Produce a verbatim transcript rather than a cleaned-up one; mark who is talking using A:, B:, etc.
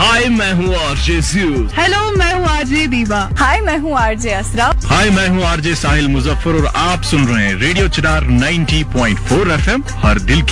A: हाय मैं हूँ RJ Zeus.
B: Hello मैं हूँ आरजे दीवा।
C: हाय मैं हूँ आरजे असरा।
A: हाय मैं हूँ आरजे साहिल मुजफ्फर और आप सुन रहे हैं रेडियो चिरार नब्बे पॉइंट चार एफएम, हर दिल